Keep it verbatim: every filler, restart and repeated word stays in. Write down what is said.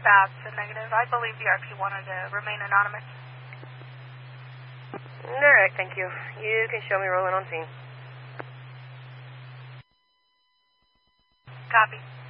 That's a negative. I believe the R P wanted to remain anonymous. All right, thank you. You can show me rolling on scene. Copy.